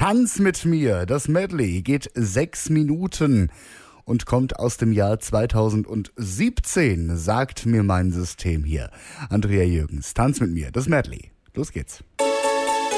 Tanz mit mir. Das Medley geht 6 Minuten und kommt aus dem Jahr 2017, sagt mir mein System hier. Andrea Jürgens, Tanz mit mir, das Medley. Los geht's.